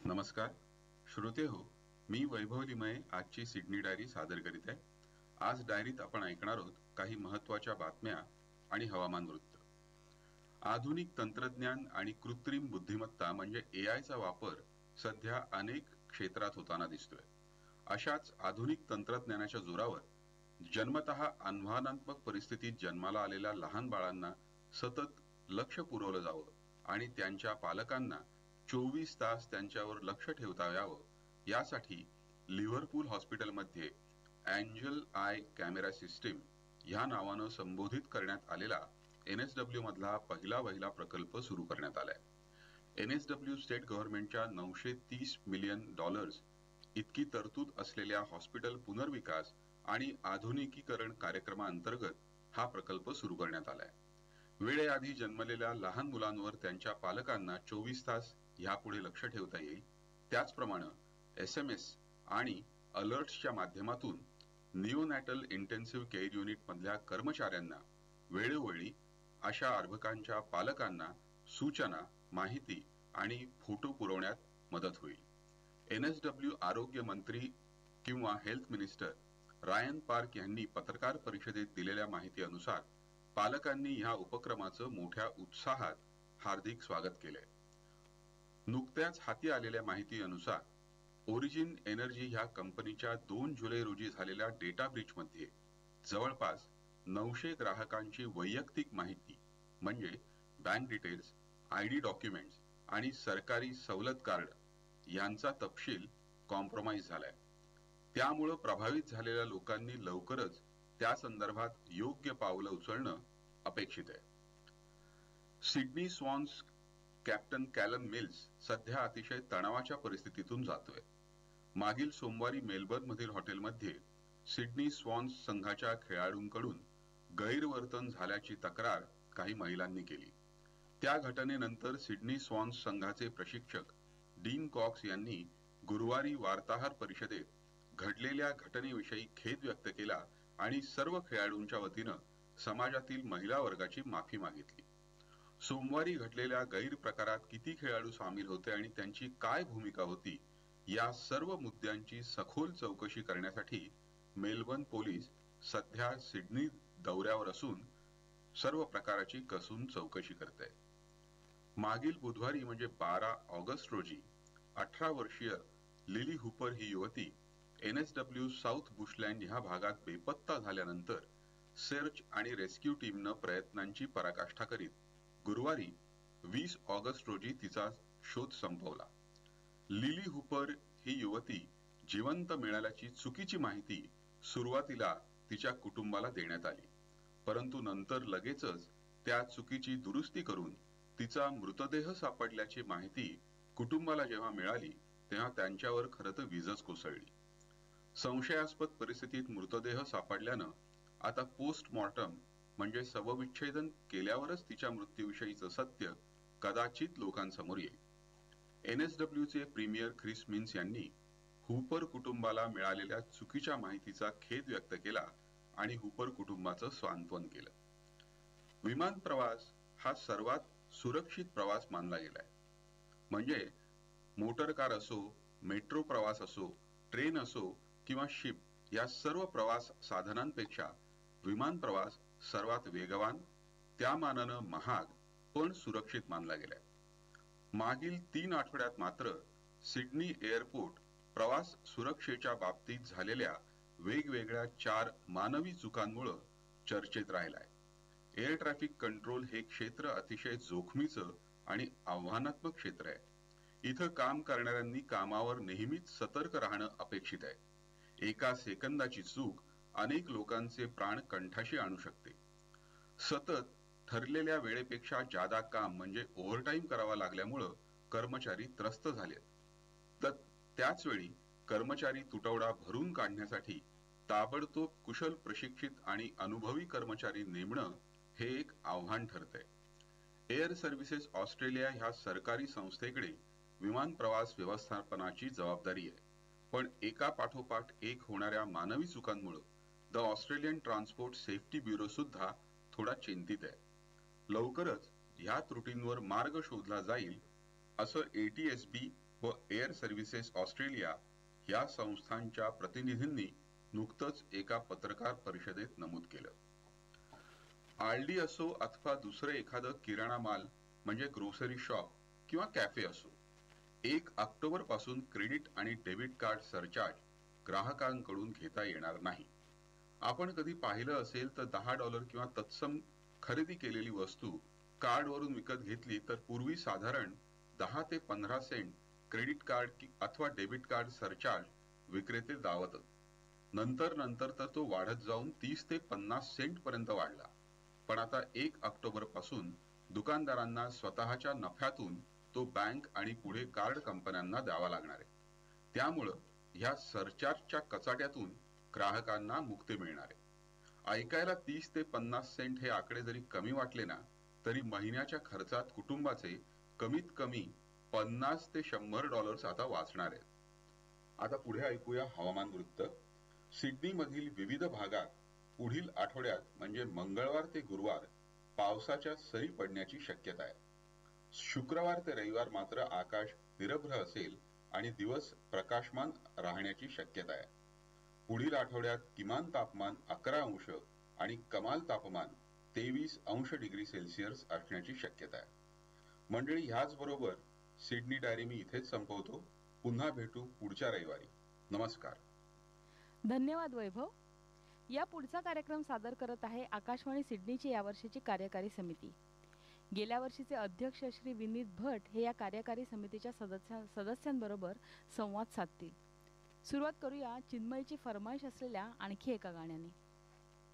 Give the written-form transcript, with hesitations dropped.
नमस्कार श्रोते हो. मी वैभव लिमये आजची सिडनी डायरी सादर करीत आहे. आज डायरीत आपण ऐकणार आहोत काही महत्वाच्या बातम्या आणि हवामान वृत्त. आधुनिक तंत्रज्ञान आणि कृत्रिम बुद्धिमत्ता म्हणजे AI चा वापर सध्या अनेक क्षेत्रात होताना दिसतोय. अशाच आधुनिक तंत्रज्ञानाच्या जोरावर जन्मतः आव्हानात्मक परिस्थितीत जन्माला आलेल्या लहान बाळांना सतत लक्ष पुरवलं जावं आणि त्यांच्या पालकांना 24 तास त्यांच्यावर लक्ष ठेवता यावं यासाठी लिव्हरपूल हॉस्पिटलमध्ये अँजल आय कॅमेरा सिस्टीम ह्या नावानं संबोधित करण्यात आलेला NSW मधला पहिला वहिला प्रकल्प सुरू करण्यात आलाय. NSW स्टेट गव्हर्नमेंटच्या $930 मिलियन इतकी तरतूद असलेल्या हॉस्पिटल पुनर्विकास आणि आधुनिकीकरण कार्यक्रमाअंतर्गत हा प्रकल्प सुरू करण्यात आलाय. वेळेआधी जन्मलेल्या लहान मुलांवर त्यांच्या पालकांना 24 तास यापुढे लक्ष ठेवता येईल. त्याचप्रमाणे SMS आणि अलर्ट्सच्या माध्यमातून निओनॅटल इंटेन्सिव्ह केअर युनिट मधल्या कर्मचाऱ्यांना वेळोवेळी अशा अर्भकांच्या पालकांना सूचना, माहिती आणि फोटो पुरवण्यात मदत होईल. NSW आरोग्य मंत्री किंवा हेल्थ मिनिस्टर रायन पार्क यांनी पत्रकार परिषदेत दिलेल्या माहितीनुसार पालकांनी ह्या उपक्रमाचं मोठ्या उत्साहात हार्दिक स्वागत केलंय. नुकत्याच हाती आलेल्या माहितीनुसार ओरिजिन एनर्जी ह्या कंपनीच्या 2 जुलै रोजी झालेल्या डेटा ब्रीच मध्ये जवळपास 900 ग्राहकांची वैयक्तिक माहिती म्हणजे बँक डिटेल्स, ID डॉक्युमेंट्स आणि सरकारी सवलत कार्ड यांचा तपशील कॉम्प्रोमाइज झालाय. त्यामुळे प्रभावित झालेल्या लोकांनी लवकरच त्या संदर्भात योग्य पावलं उचलणं अपेक्षित आहे. सिडनी स्वॉन्स कॅप्टन कॅलन मिल्स सध्या अतिशय तणावाच्या परिस्थितीतून जातोय. मागील सोमवारी मेलबर्न मधील हॉटेलमध्ये सिडनी स्वॉन्स संघाच्या खेळाडूंकडून गैरवर्तन झाल्याची तक्रार काही महिलांनी केली. त्या घटनेनंतर सिडनी स्वॉन्स संघाचे प्रशिक्षक डीन कॉक्स यांनी गुरुवारी वार्ताहर परिषदेत घडलेल्या घटनेविषयी खेद व्यक्त केला आणि सर्व खेळाडूंच्या वतीनं समाजातील महिला वर्गाची माफी मागितली. सोमवारी घडलेल्या गैरप्रकारात किती खेळाडू सामील होते आणि त्यांची काय भूमिका होती या सर्व मुद्द्यांची सखोल चौकशी करण्यासाठी मेलबर्न पोलीस सध्या सिडनी दौऱ्यावर असून सर्व प्रकाराची कसून चौकशी करत आहेत. मागील बुधवारी म्हणजे 12 ऑगस्ट रोजी 18 वर्षीय लिली हुपर ही युवती NSW साऊथ बुशलँड ह्या भागात बेपत्ता झाल्यानंतर सर्च आणि रेस्क्यू टीमनं प्रयत्नांची पराकाष्ठा करीत गुरुवारी 20 ऑगस्ट रोजी तिचा शोध संपवला. लिली हुपर ही युवती जिवंत मिळाल्याची चुकीची माहिती सुरुवातीला तिच्या कुटुंबाला देण्यात आली, परंतु नंतर लगेचच त्या चुकीची दुरुस्ती करून तिचा मृतदेह सापडल्याची माहिती कुटुंबाला जेव्हा मिळाली तेव्हा त्यांच्यावर खरं तर वीजच कोसळली. संशयास्पद परिस्थितीत मृतदेह सापडल्यानं आता पोस्टमॉर्टम म्हणजे शवविच्छेदन केल्यावरच तिच्या मृत्यूविषयीचं सत्य कदाचित लोकांसमोर येईल. NSW चे प्रीमियर ख्रिस मिन्स यांनी हुपर कुटुंबाला मिळालेल्या चुकीच्या माहितीचा खेद व्यक्त केला आणि हुपर कुटुंबाचं सांत्वन केलं. विमान प्रवास हा सर्वात सुरक्षित प्रवास मानला गेलाय. म्हणजे मोटर कार असो, मेट्रो प्रवास असो, ट्रेन असो किंवा शिप या सर्व प्रवास साधनांपेक्षा विमान प्रवास सर्वात वेगवान, त्या मानानं महाग पण सुरक्षित मानला गेलाय. मागील 3 आठवड्यात मात्र सिडनी एअरपोर्ट प्रवास सुरक्षेच्या बाबतीत झालेल्या वेगवेगळ्या 4 मानवी चुकांमुळे चर्चेत राहिलाय. एअर ट्रॅफिक कंट्रोल हे क्षेत्र अतिशय जोखमीचं आणि आव्हानात्मक क्षेत्र आहे. इथं काम करणाऱ्यांनी कामावर नेहमीच सतर्क राहणं अपेक्षित आहे. एका सेकंदाची चूक अनेक लोकांचे प्राण कंठाशी आणू शकते. सतत ठरलेल्या वेळेपेक्षा जादा काम म्हणजे ओव्हरटाईम करावा लागल्यामुळं कर्मचारी त्रस्त झालेत. तर त्याच वेळी कर्मचारी तुटवडा भरून काढण्यासाठी ताबडतोब कुशल, प्रशिक्षित आणि अनुभवी कर्मचारी नेमणं हे एक आव्हान ठरतंय. एअर सर्व्हिसेस ऑस्ट्रेलिया ह्या सरकारी संस्थेकडे विमान प्रवास व्यवस्थापनाची जबाबदारी आहे. पण एका पाठोपाठ एक होणाऱ्या मानवी चुकांमुळे the Australian transport safety bureau सुद्धा थोडा चिंतित आहे. लवकरच ह्या त्रुटींवर मार्ग शोधला जाईल असं ATSB व एअर सर्व्हिसेस ऑस्ट्रेलिया या संस्थांच्या प्रतिनिधींनी नुकतंच एका पत्रकार परिषदेत नमूद केलं. आलडी असो अथवा दुसरं एखादं किराणा माल म्हणजे ग्रोसरी शॉप किंवा कॅफे असो, 1 ऑक्टोबर पासून क्रेडिट आणि डेबिट कार्ड सरचार्ज ग्राहकांकडून घेता येणार नाही. आपण कधी पाहिलं असेल तर $10 किंवा तत्सम खरेदी केलेली वस्तू कार्डवरून विकत घेतली तर पूर्वी साधारण 10 ते 15 सेंट क्रेडिट कार्ड अथवा डेबिट कार्ड सरचार्ज विक्रेते लावत. नंतर तर तो वाढत जाऊन 30 ते 50 सेंट पर्यंत वाढला. पण आता 1 ऑक्टोबर पासून दुकानदारांना स्वतःच्या नफ्यातून तो बँक आणि पुढे कार्ड कंपन्यांना द्यावा लागणार आहे. त्यामुळं ह्या सरचार्जच्या कचाट्यातून ग्राहकांना मुक्ती मिळणार आहे. ऐकायला 30 ते 50 सेंट हे आकडे जरी कमी वाटले ना, तरी महिन्याच्या खर्चात कुटुंबाचे कमीत कमी $50 ते $100 आता वाचणार आहेत. आता पुढे ऐकूया हवामान वृत्त. सिडनी मधील विविध भागात पुढील आठवड्यात म्हणजे मंगळवार ते गुरुवार पावसाच्या सरी पडण्याची शक्यता आहे. शुक्रवार ते रविवार मात्र आकाश निरभ्र असेल आणि दिवस प्रकाशमान राहण्याची शक्यता आहे. पुढील आठवड्यात किमान तापमान 11 अंश आणि कमाल तापमान 23 अंश डिग्री सेल्सिअस असण्याची शक्यता आहे. मंडळी, ह्याचबरोबर सिडनी डायरी मी इथेच संपवतो. पुन्हा भेटू पुढच्या रविवारी. नमस्कार. धन्यवाद वैभव. या पुढचा कार्यक्रम सादर करत आहे आकाशवाणी सिडनीची यावर्षीची कार्यकारी समिती. गेल्या वर्षीचे अध्यक्ष श्री विनीत भट हे या कार्यकारी समितीच्या सदस्यांबरोबर संवाद साधतील. सुरुवात करूया चिन्मयीची फरमाईश असलेल्या आणखी एका गाण्याने.